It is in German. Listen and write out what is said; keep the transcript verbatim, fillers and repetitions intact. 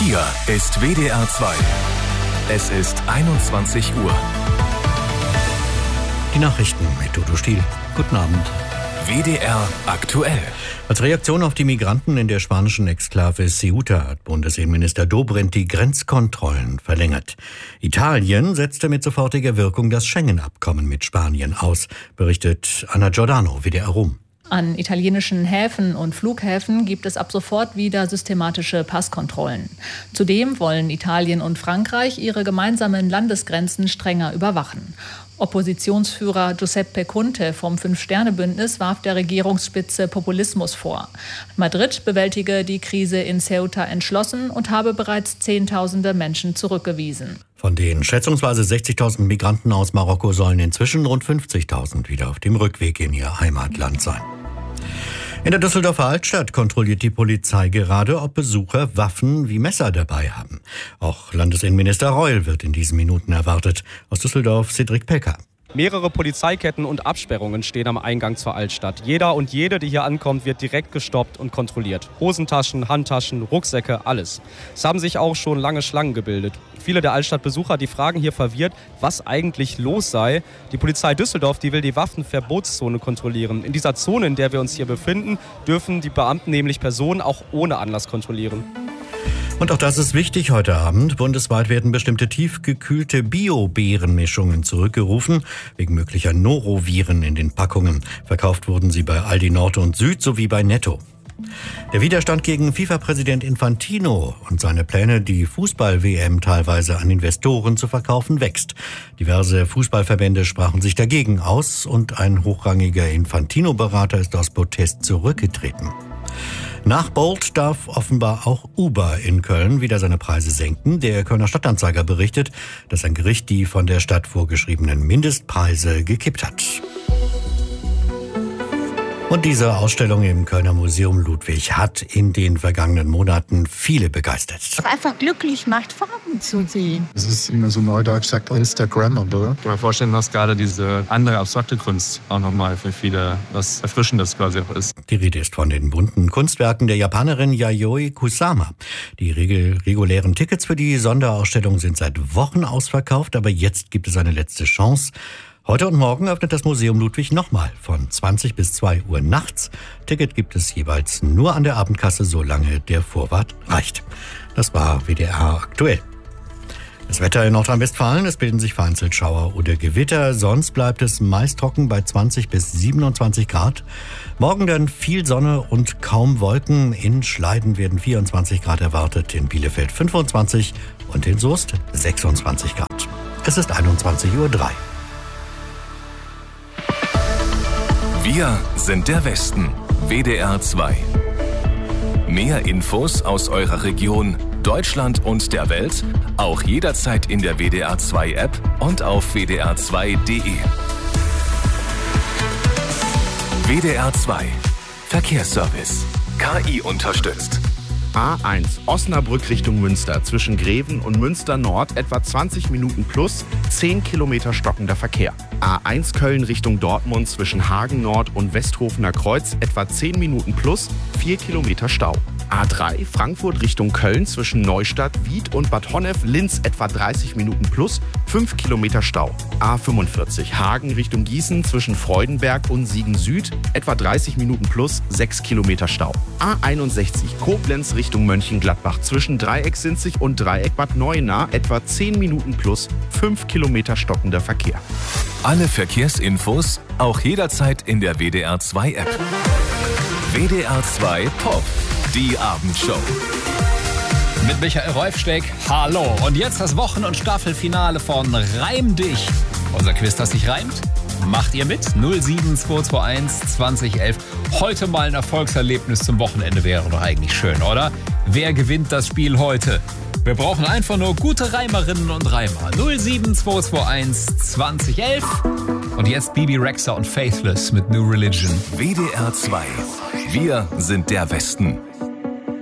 Hier ist W D R zwei. Es ist einundzwanzig Uhr. Die Nachrichten mit Udo Stiel. Guten Abend. W D R aktuell. Als Reaktion auf die Migranten in der spanischen Exklave Ceuta hat Bundesinnenminister Dobrindt die Grenzkontrollen verlängert. Italien setzte mit sofortiger Wirkung das Schengen-Abkommen mit Spanien aus, berichtet Anna Giordano, W D R Rom. An italienischen Häfen und Flughäfen gibt es ab sofort wieder systematische Passkontrollen. Zudem wollen Italien und Frankreich ihre gemeinsamen Landesgrenzen strenger überwachen. Oppositionsführer Giuseppe Conte vom Fünf-Sterne-Bündnis warf der Regierungsspitze Populismus vor. Madrid bewältige die Krise in Ceuta entschlossen und habe bereits Zehntausende Menschen zurückgewiesen. Von den schätzungsweise sechzigtausend Migranten aus Marokko sollen inzwischen rund fünfzigtausend wieder auf dem Rückweg in ihr Heimatland sein. In der Düsseldorfer Altstadt kontrolliert die Polizei gerade, ob Besucher Waffen wie Messer dabei haben. Auch Landesinnenminister Reul wird in diesen Minuten erwartet. Aus Düsseldorf Cedric Pelker. Mehrere Polizeiketten und Absperrungen stehen am Eingang zur Altstadt. Jeder und jede, die hier ankommt, wird direkt gestoppt und kontrolliert. Hosentaschen, Handtaschen, Rucksäcke, alles. Es haben sich auch schon lange Schlangen gebildet. Viele der Altstadtbesucher, die fragen hier verwirrt, was eigentlich los sei. Die Polizei Düsseldorf, die will die Waffenverbotszone kontrollieren. In dieser Zone, in der wir uns hier befinden, dürfen die Beamten nämlich Personen auch ohne Anlass kontrollieren. Und auch das ist wichtig heute Abend. Bundesweit werden bestimmte tiefgekühlte Bio-Beerenmischungen zurückgerufen, wegen möglicher Noroviren in den Packungen. Verkauft wurden sie bei Aldi Nord und Süd sowie bei Netto. Der Widerstand gegen FIFA-Präsident Infantino und seine Pläne, die Fußball-W M teilweise an Investoren zu verkaufen, wächst. Diverse Fußballverbände sprachen sich dagegen aus und ein hochrangiger Infantino-Berater ist aus Protest zurückgetreten. Nach Bolt darf offenbar auch Uber in Köln wieder seine Preise senken. Der Kölner Stadtanzeiger berichtet, dass ein Gericht die von der Stadt vorgeschriebenen Mindestpreise gekippt hat. Und diese Ausstellung im Kölner Museum Ludwig hat in den vergangenen Monaten viele begeistert. Was einfach glücklich macht, Farben zu sehen. Es ist immer so neudeutsch gesagt Instagram, oder? Ich kann mir vorstellen, dass gerade diese andere abstrakte Kunst auch nochmal für viele was Erfrischendes quasi auch ist. Die Rede ist von den bunten Kunstwerken der Japanerin Yayoi Kusama. Die regulären Tickets für die Sonderausstellung sind seit Wochen ausverkauft, aber jetzt gibt es eine letzte Chance. Heute und morgen öffnet das Museum Ludwig nochmal von zwanzig bis zwei Uhr nachts. Ticket gibt es jeweils nur an der Abendkasse, solange der Vorrat reicht. Das war W D R aktuell. Das Wetter in Nordrhein-Westfalen, es bilden sich vereinzelt Schauer oder Gewitter. Sonst bleibt es meist trocken bei zwanzig bis siebenundzwanzig Grad. Morgen dann viel Sonne und kaum Wolken. In Schleiden werden vierundzwanzig Grad erwartet, in Bielefeld fünfundzwanzig und in Soest sechsundzwanzig Grad. Es ist einundzwanzig Uhr drei. Wir sind der Westen. W D R zwei. Mehr Infos aus eurer Region, Deutschland und der Welt, auch jederzeit in der W D R zwei App und auf w d r zwei punkt d e. W D R zwei. Verkehrsservice. K I unterstützt. A eins Osnabrück Richtung Münster zwischen Greven und Münster Nord etwa zwanzig Minuten plus zehn Kilometer stockender Verkehr. A eins Köln Richtung Dortmund zwischen Hagen Nord und Westhofener Kreuz etwa zehn Minuten plus vier Kilometer Stau. A drei Frankfurt Richtung Köln zwischen Neustadt, Wied und Bad Honnef-Linz etwa dreißig Minuten plus fünf Kilometer Stau. A fünfundvierzig Hagen Richtung Gießen zwischen Freudenberg und Siegen Süd etwa dreißig Minuten plus sechs Kilometer Stau. A einundsechzig Koblenz Richtung Mönchengladbach zwischen Dreieck-Sinzig und Dreieck-Bad Neuenahr etwa zehn Minuten plus fünf Kilometer stockender Verkehr. Alle Verkehrsinfos auch jederzeit in der W D R zwei App. W D R zwei Pop. Die Abendshow. Mit Michael Räufsteck. Hallo. Und jetzt das Wochen- und Staffelfinale von Reim dich. Unser Quiz, das sich reimt. Macht ihr mit? null sieben zwei zwei eins zwanzig elf. Heute mal ein Erfolgserlebnis zum Wochenende wäre doch eigentlich schön, oder? Wer gewinnt das Spiel heute? Wir brauchen einfach nur gute Reimerinnen und Reimer. null sieben zwei zwei eins zwanzig elf. Und jetzt Bibi Rexha und Faithless mit New Religion. W D R zwei. Wir sind der Westen.